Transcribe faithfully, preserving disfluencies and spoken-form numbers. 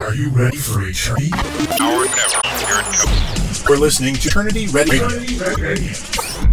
Are you ready for eternity? Our never. Here it comes. We're listening to Eternity Ready Radio.